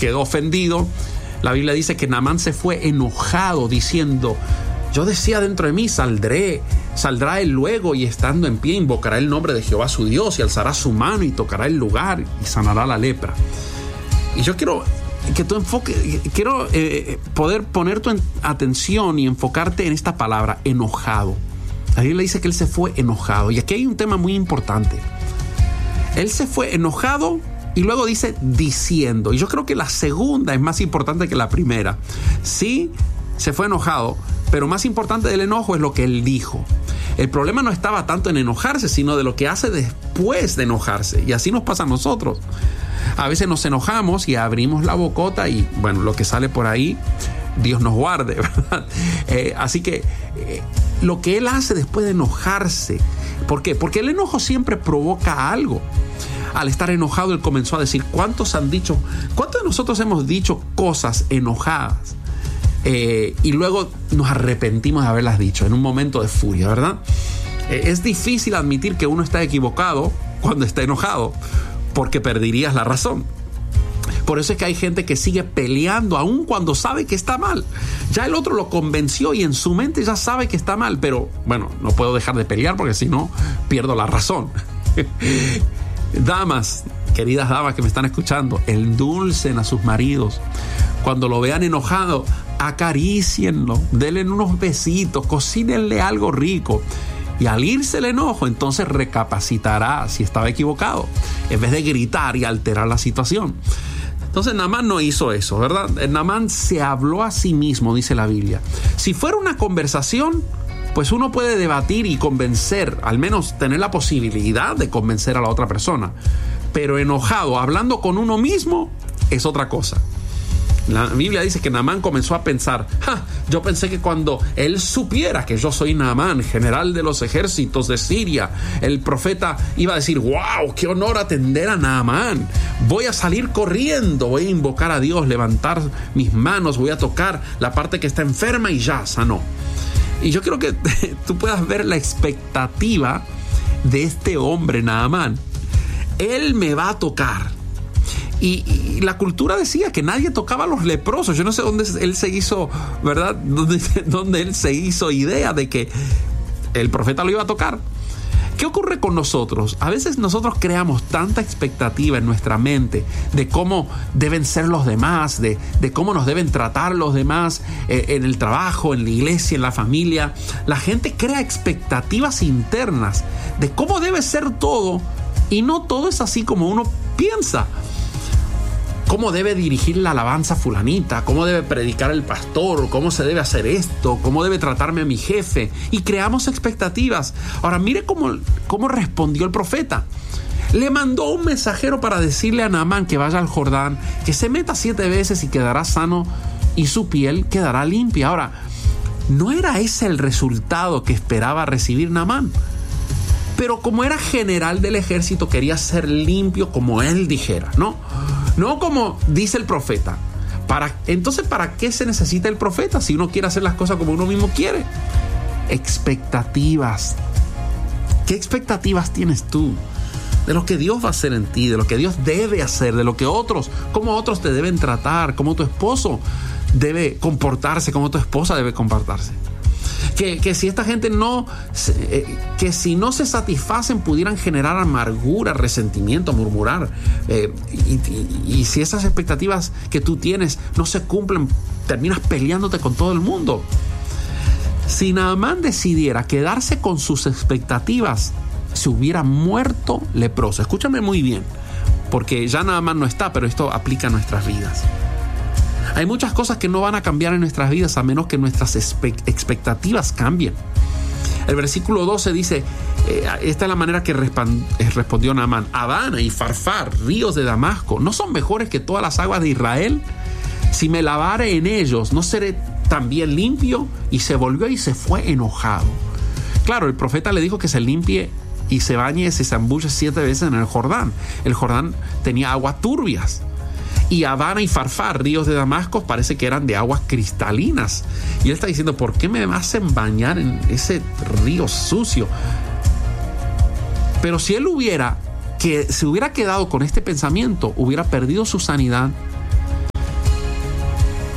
quedó ofendido. La Biblia dice que Naamán se fue enojado diciendo: yo decía dentro de mí, saldrá él luego y estando en pie invocará el nombre de Jehová su Dios y alzará su mano y tocará el lugar y sanará la lepra. Y yo quiero que tú poder poner tu atención y enfocarte en esta palabra, enojado. La Biblia dice que él se fue enojado. Y aquí hay un tema muy importante. Él se fue enojado y luego dice diciendo. Y yo creo que la segunda es más importante que la primera. Sí, se fue enojado, pero más importante del enojo es lo que él dijo. El problema no estaba tanto en enojarse, sino de lo que hace después de enojarse. Y así nos pasa a nosotros. A veces nos enojamos y abrimos la bocota y, bueno, lo que sale por ahí, Dios nos guarde, ¿verdad? Así que lo que él hace después de enojarse, ¿por qué? Porque el enojo siempre provoca algo. Al estar enojado, él comenzó a decir: ¿cuántos de nosotros hemos dicho cosas enojadas? Y luego nos arrepentimos de haberlas dicho en un momento de furia, ¿verdad? Es difícil admitir que uno está equivocado cuando está enojado, porque perderías la razón. Por eso es que hay gente que sigue peleando aun cuando sabe que está mal. Ya el otro lo convenció y en su mente ya sabe que está mal, pero bueno, no puedo dejar de pelear porque si no pierdo la razón. Damas, queridas damas que me están escuchando, endulcen a sus maridos. Cuando lo vean enojado, acarícienlo, denle unos besitos, cocínenle algo rico. Y al irse el enojo, entonces recapacitará si estaba equivocado, en vez de gritar y alterar la situación. Entonces Naamán no hizo eso, ¿verdad? Naamán se habló a sí mismo, dice la Biblia. Si fuera una conversación, pues uno puede debatir y convencer, al menos tener la posibilidad de convencer a la otra persona. Pero enojado, hablando con uno mismo, es otra cosa. La Biblia dice que Naamán comenzó a pensar: yo pensé que cuando él supiera que yo soy Naamán, general de los ejércitos de Siria, el profeta iba a decir: wow, qué honor atender a Naamán, voy a salir corriendo, voy a invocar a Dios, levantar mis manos, voy a tocar la parte que está enferma y ya sanó. Y yo quiero que tú puedas ver la expectativa de este hombre Naamán. Él me va a tocar. Y la cultura decía que nadie tocaba a los leprosos. Yo no sé dónde él se hizo, ¿verdad? Dónde él se hizo idea de que el profeta lo iba a tocar. ¿Qué ocurre con nosotros? A veces nosotros creamos tanta expectativa en nuestra mente de cómo deben ser los demás, de cómo nos deben tratar los demás en el trabajo, en la iglesia, en la familia. La gente crea expectativas internas de cómo debe ser todo y no todo es así como uno piensa. ¿Cómo debe dirigir la alabanza fulanita? ¿Cómo debe predicar el pastor? ¿Cómo se debe hacer esto? ¿Cómo debe tratarme a mi jefe? Y creamos expectativas. Ahora, mire cómo respondió el profeta. Le mandó un mensajero para decirle a Naamán que vaya al Jordán, que se meta 7 veces y quedará sano y su piel quedará limpia. Ahora, ¿no era ese el resultado que esperaba recibir Naamán? Pero como era general del ejército, quería ser limpio como él dijera, ¿no? No como dice el profeta. Entonces, ¿para qué se necesita el profeta si uno quiere hacer las cosas como uno mismo quiere? Expectativas. ¿Qué expectativas tienes tú de lo que Dios va a hacer en ti, de lo que Dios debe hacer, de lo que cómo otros te deben tratar, cómo tu esposo debe comportarse, cómo tu esposa debe comportarse? Que si esta gente que si no se satisfacen pudieran generar amargura, resentimiento, murmurar. Y si esas expectativas que tú tienes no se cumplen, terminas peleándote con todo el mundo. Si Naamán decidiera quedarse con sus expectativas, se hubiera muerto leproso. Escúchame muy bien, porque ya Naamán no está, pero esto aplica a nuestras vidas. Hay muchas cosas que no van a cambiar en nuestras vidas a menos que nuestras expectativas cambien. El versículo 12 dice, esta es la manera que respondió Naamán: Abana y Farfar, ríos de Damasco, ¿no son mejores que todas las aguas de Israel? Si me lavare en ellos, ¿no seré también limpio? Y se volvió y se fue enojado. Claro, el profeta le dijo que se limpie y se bañe, se zambulle 7 veces en el Jordán. El Jordán tenía aguas turbias. Y Abana y Farfar, ríos de Damasco, parece que eran de aguas cristalinas. Y él está diciendo: ¿por qué me hacen bañar en ese río sucio? Pero si él se hubiera quedado con este pensamiento, hubiera perdido su sanidad,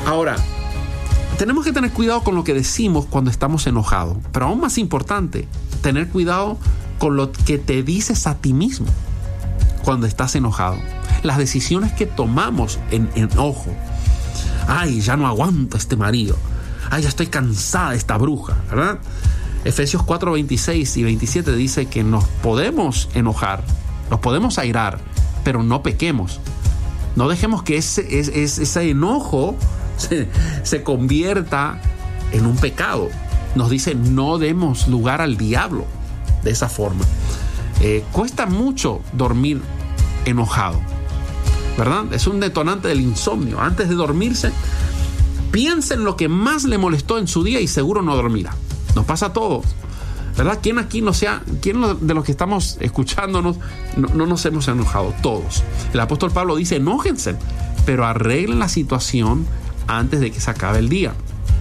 Ahora, tenemos que tener cuidado con lo que decimos cuando estamos enojados, pero aún más importante, tener cuidado con lo que te dices a ti mismo cuando estás enojado. Las decisiones que tomamos en enojo. Ay, ya no aguanto a este marido. Ay, ya estoy cansada de esta bruja, ¿verdad? Efesios 4, 26 y 27 dice que nos podemos enojar, nos podemos airar, pero no pequemos. No dejemos que ese enojo se convierta en un pecado. Nos dice, no demos lugar al diablo de esa forma. Cuesta mucho dormir enojado, ¿verdad? Es un detonante del insomnio. Antes de dormirse, piensa en lo que más le molestó en su día y seguro no dormirá. Nos pasa a todos, ¿verdad? ¿Quién aquí quién de los que estamos escuchándonos no nos hemos enojado? Todos. El apóstol Pablo dice, enójense, pero arreglen la situación antes de que se acabe el día.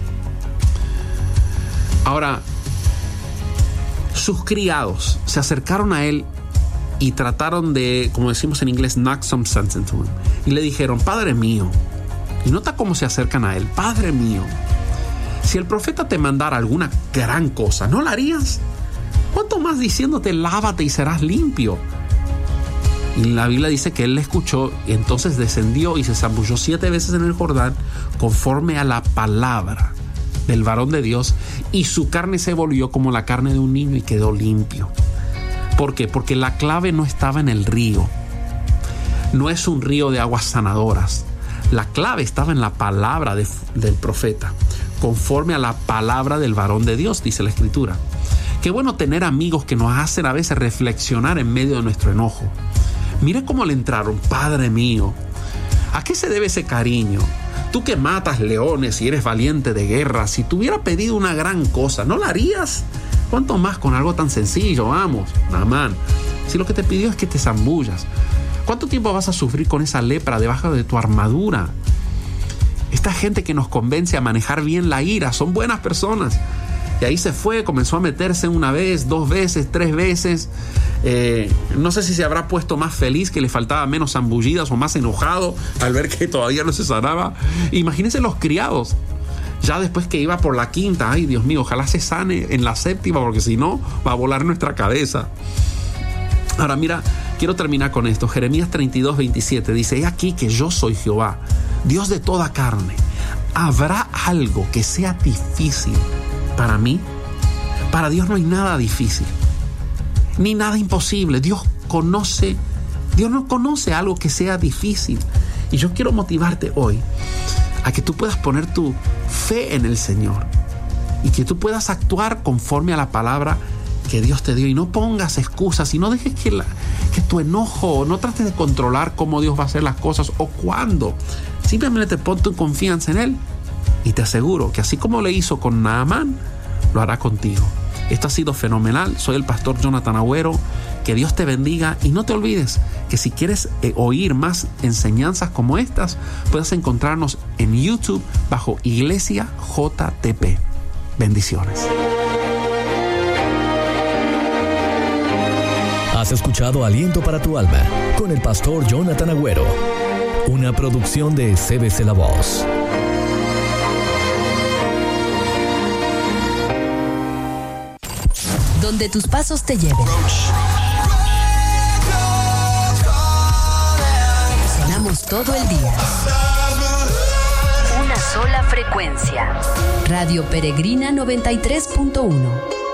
Ahora, sus criados se acercaron a él y trataron de, como decimos en inglés, knock some sense into him. Y le dijeron, Padre mío. Y nota cómo se acercan a él. Padre mío, si el profeta te mandara alguna gran cosa, ¿no la harías? ¿Cuánto más diciéndote, lávate y serás limpio? Y la Biblia dice que él le escuchó y entonces descendió y se zambulló 7 veces en el Jordán conforme a la palabra del varón de Dios, y su carne se volvió como la carne de un niño y quedó limpio. ¿Por qué? Porque la clave no estaba en el río. No es un río de aguas sanadoras. La clave estaba en la palabra del profeta, conforme a la palabra del varón de Dios, dice la Escritura. Qué bueno tener amigos que nos hacen a veces reflexionar en medio de nuestro enojo. Mira cómo le entraron, Padre mío. ¿A qué se debe ese cariño? Tú que matas leones y eres valiente de guerra, si te hubiera pedido una gran cosa, ¿no la harías? ¿Cuánto más con algo tan sencillo? Vamos, Naamán. Si lo que te pidió es que te zambullas, ¿cuánto tiempo vas a sufrir con esa lepra debajo de tu armadura? Esta gente que nos convence a manejar bien la ira son buenas personas. Y ahí se fue, comenzó a meterse 1 vez, 2 veces, 3 veces. No sé si se habrá puesto más feliz, que le faltaba menos zambullidas, o más enojado al ver que todavía no se sanaba. Imagínense los criados. Ya después que iba por la 5ª, ay Dios mío, ojalá se sane en la 7ª, porque si no va a volar nuestra cabeza. Ahora mira, quiero terminar con esto. Jeremías 32, 27 dice, he aquí que yo soy Jehová, Dios de toda carne. ¿Habrá algo que sea difícil para mí? Para Dios no hay nada difícil, ni nada imposible. Dios no conoce algo que sea difícil. Y yo quiero motivarte hoy a que tú puedas poner tu fe en el Señor y que tú puedas actuar conforme a la palabra que Dios te dio, y no pongas excusas y no dejes que tu enojo, no trates de controlar cómo Dios va a hacer las cosas o cuándo. Simplemente pon tu confianza en Él y te aseguro que así como le hizo con Naamán, lo hará contigo. Esto ha sido fenomenal. Soy el pastor Jonathan Agüero. Que Dios te bendiga, y no te olvides que si quieres oír más enseñanzas como estas, puedes encontrarnos en YouTube bajo Iglesia JTP. Bendiciones. Has escuchado Aliento para tu Alma con el pastor Jonathan Agüero, una producción de CBC La Voz. Donde tus pasos te lleven. Sonamos todo el día. Una sola frecuencia. Radio Peregrina 93.1.